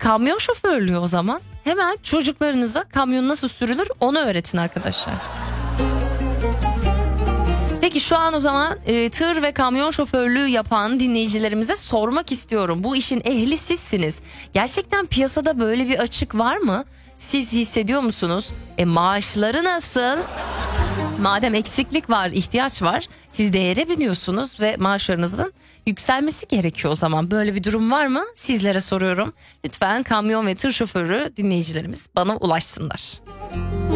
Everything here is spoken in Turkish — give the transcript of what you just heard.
kamyon şoförlüğü o zaman. Hemen çocuklarınıza kamyon nasıl sürülür onu öğretin arkadaşlar. Peki şu an o zaman tır ve kamyon şoförlüğü yapan dinleyicilerimize sormak istiyorum. Bu işin ehli sizsiniz. Gerçekten piyasada böyle bir açık var mı? Siz hissediyor musunuz? Maaşları nasıl? Madem eksiklik var, ihtiyaç var, siz değere biniyorsunuz ve maaşlarınızın yükselmesi gerekiyor o zaman. Böyle bir durum var mı? Sizlere soruyorum. Lütfen kamyon ve tır şoförü dinleyicilerimiz bana ulaşsınlar.